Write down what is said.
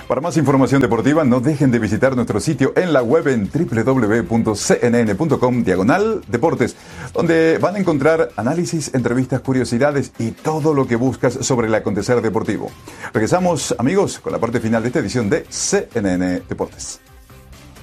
Para más información deportiva, no dejen de visitar nuestro sitio en la web en www.cnn.com/deportes, donde van a encontrar análisis, entrevistas, curiosidades y todo lo que buscas sobre el acontecer deportivo. Regresamos, amigos, con la parte final de esta edición de CNN Deportes.